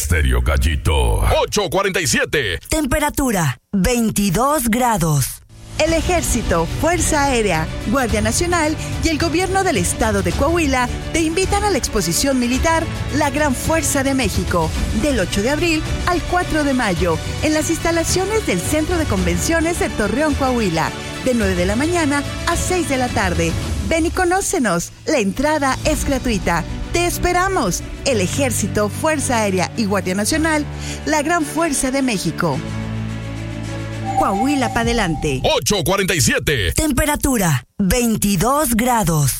Estéreo Gallito. 8:47. Temperatura 22 grados. El Ejército, Fuerza Aérea, Guardia Nacional y el Gobierno del Estado de Coahuila te invitan a la exposición militar La Gran Fuerza de México, del 8 de abril al 4 de mayo, en las instalaciones del Centro de Convenciones de Torreón, Coahuila, de 9 de la mañana a 6 de la tarde. Ven y conócenos, la entrada es gratuita. Te esperamos. El Ejército, Fuerza Aérea y Guardia Nacional, La Gran Fuerza de México. Coahuila para adelante. 8:47. Temperatura 22 grados.